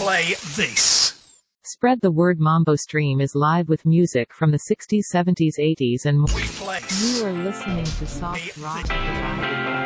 play this. Spread the Word Mambo Stream is live with music from the 60s, 70s, 80s and more. We play. You are listening to Soft Rock Variety.